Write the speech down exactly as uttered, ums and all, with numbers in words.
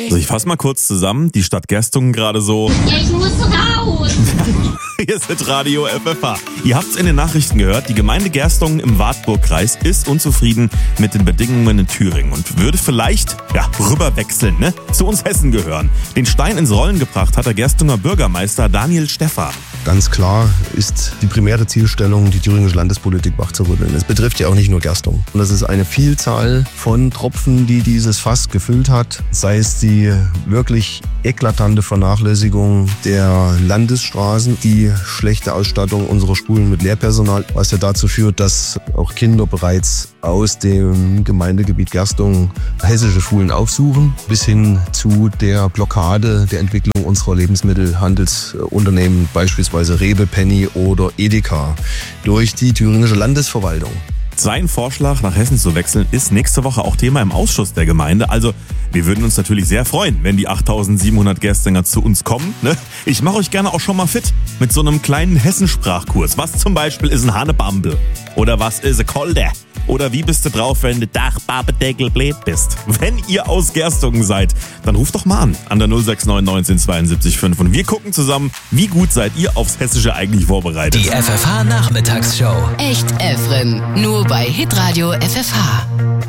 So, ich fasse mal kurz zusammen. Die Stadt Gerstungen gerade so. Ja, ich muss raus. Hier ist Radio F F H. Ihr habt's in den Nachrichten gehört. Die Gemeinde Gerstungen im Wartburgkreis ist unzufrieden mit den Bedingungen in Thüringen und würde vielleicht, ja, rüberwechseln, ne? Zu uns Hessen gehören. Den Stein ins Rollen gebracht hat der Gerstunger Bürgermeister Daniel Stephan. Ganz klar ist die primäre Zielstellung, die thüringische Landespolitik wachzurütteln. Es betrifft ja auch nicht nur Gerstungen. Und das ist eine Vielzahl von Tropfen, die dieses Fass gefüllt hat. Sei es die wirklich eklatante Vernachlässigung der Landesstraßen, die schlechte Ausstattung unserer Schulen mit Lehrpersonal, was ja dazu führt, dass auch Kinder bereits aus dem Gemeindegebiet Gerstungen hessische Schulen aufsuchen, bis hin zu der Blockade der Entwicklung unserer Lebensmittelhandelsunternehmen, beispielsweise Rewe, Penny oder Edeka, durch die thüringische Landesverwaltung. Sein Vorschlag, nach Hessen zu wechseln, ist nächste Woche auch Thema im Ausschuss der Gemeinde. Also, wir würden uns natürlich sehr freuen, wenn die achttausendsiebenhundert Gerstinger zu uns kommen. Ne? Ich mache euch gerne auch schon mal fit mit so einem kleinen Hessensprachkurs. Was zum Beispiel ist ein Hannebambel? Oder was ist ein Kolder? Oder wie bist du drauf, wenn du Dachbabedeckel blöd bist? Wenn ihr aus Gerstungen seid, dann ruft doch mal an, an der null sechs neun neunzehn zweiundsiebzig fünf. Und wir gucken zusammen, wie gut seid ihr aufs Hessische eigentlich vorbereitet. Die F F H-Nachmittagsshow. Echt Efren, nur bei Hitradio F F H.